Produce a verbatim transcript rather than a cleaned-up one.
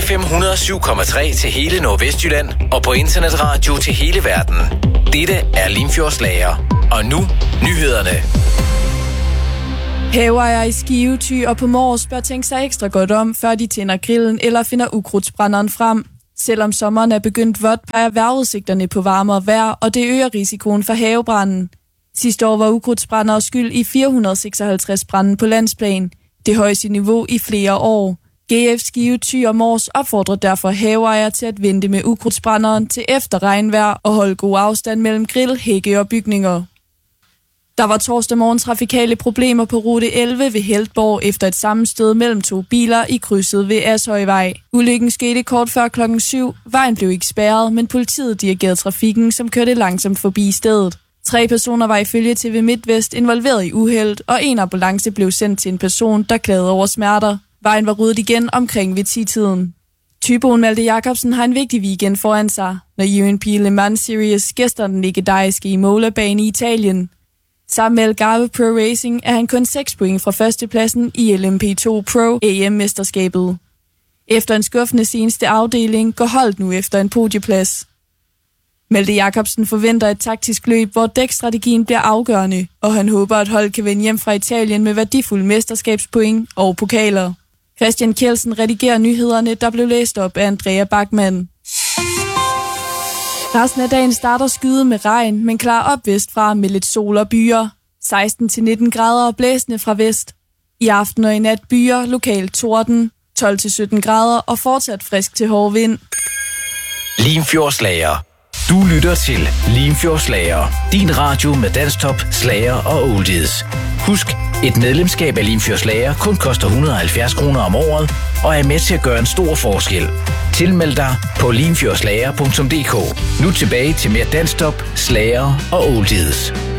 F M et hundrede og syv komma tre til hele Nordvestjylland og på internetradio til hele verden. Dette er Limfjordslager. Og nu, nyhederne. Haveejere i Skive, Thy og på Mors bør tænke sig ekstra godt om, før de tænder grillen eller finder ukrudtsbrænderen frem. Selvom sommeren er begyndt vådt, peger vejrudsigterne på varmere vejr, og det øger risikoen for havebranden. Sidste år var ukrudtsbrændere skyld i fire hundrede seksoghalvtreds brande på landsplan. Det højeste niveau i flere år. G F Skive, Thy og Mors opfordrer derfor haveejere til at vente med ukrudtsbrænderen til efter regnvejr og holde god afstand mellem grill, hække og bygninger. Der var torsdag morgen trafikale problemer på rute elleve ved Heltborg efter et sammenstød mellem to biler i krydset ved Ashøjvej. Ulykken skete kort før klokken syv. Vejen blev ikke spærret, men politiet dirigerede trafikken, som kørte langsomt forbi stedet. Tre personer var ifølge T V MidtVest involveret i uheldet, og en ambulance blev sendt til en person, der klagede over smerter. Vejen var ryddet igen omkring ved ti-tiden. Thyboen Malte Jacobsen har en vigtig weekend foran sig, når U N P Le Mans Series gæster den legendariske Imola-bane i Italien. Sammen med Algarve Pro Racing er han kun seks point fra førstepladsen i L M P to Pro A M-mesterskabet. Efter en skuffende seneste afdeling går holdet nu efter en podieplads. Malte Jacobsen forventer et taktisk løb, hvor dækstrategien bliver afgørende, og han håber, at holdet kan vende hjem fra Italien med værdifulde mesterskabspoint og pokaler. Christian Kjeldsen redigerer nyhederne, der blev læst op af Andrea Bachmann. Resten af dagen starter skyet med regn, men klar op vestfra med lidt sol og byer. seksten til nitten grader og blæsende fra vest. I aften og i nat byer, lokalt torden, tolv til sytten grader og fortsat frisk til hård vind. Limfjordslager. Du lytter til Limfjordslager. Din radio med danstop, slager og oldies. Husk, et medlemskab af Limfjordslager kun koster et hundrede og halvfjerds kroner om året og er med til at gøre en stor forskel. Tilmeld dig på limfjordslager punktum d k. Nu tilbage til mere danstop, slager og oldies.